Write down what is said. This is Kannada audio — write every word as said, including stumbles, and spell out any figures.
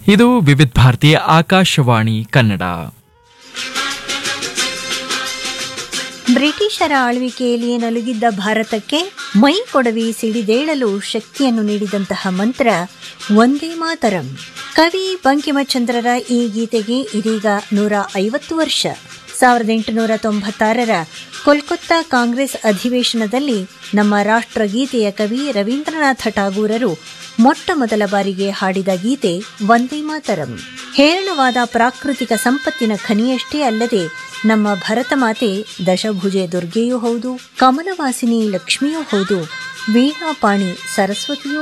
ಇದು ವಿವಿಧ ಭಾರತೀಯ ಆಕಾಶವಾಣಿ ಕನ್ನಡ. ಬ್ರಿಟಿಷರ ಆಳ್ವಿಕೆಯಲ್ಲಿ ನಲುಗಿದ್ದ ಭಾರತಕ್ಕೆ ಮೈ ಕೊಡವಿ ಸಿಡಿದೇಳಲು ಶಕ್ತಿಯನ್ನು ನೀಡಿದಂತಹ ಮಂತ್ರ ವಂದೇ ಮಾತರಂ. ಕವಿ ಬಂಕಿಮಚಂದ್ರರ ಈ ಗೀತೆಗೆ ಇದೀಗ ನೂರ ಐವತ್ತು ವರ್ಷ. ಸಾವಿರದ ಎಂಟುನೂರ ತೊಂಬತ್ತಾರರ ಕೋಲ್ಕತ್ತಾ ಕಾಂಗ್ರೆಸ್ ಅಧಿವೇಶನದಲ್ಲಿ ನಮ್ಮ ರಾಷ್ಟ್ರಗೀತೆಯ ಕವಿ ರವೀಂದ್ರನಾಥ ಠಾಗೂರರು ಮೊಟ್ಟ ಮೊದಲ ಬಾರಿಗೆ ಹಾಡಿದ ಗೀತೆ ವಂದೇ ಮಾತರಂ. ಹೇರಳವಾದ ಪ್ರಾಕೃತಿಕ ಸಂಪತ್ತಿನ ಖನಿಯಷ್ಟೇ ಅಲ್ಲದೆ ನಮ್ಮ ಭರತ ಮಾತೆ ದಶಭುಜೆ ದುರ್ಗೆಯೂ ಹೌದು, ಕಮಲವಾಸಿನಿ ಲಕ್ಷ್ಮಿಯೂ ಹೌದು, ವೀಣಾಪಾಣಿ ಸರಸ್ವತಿಯೂ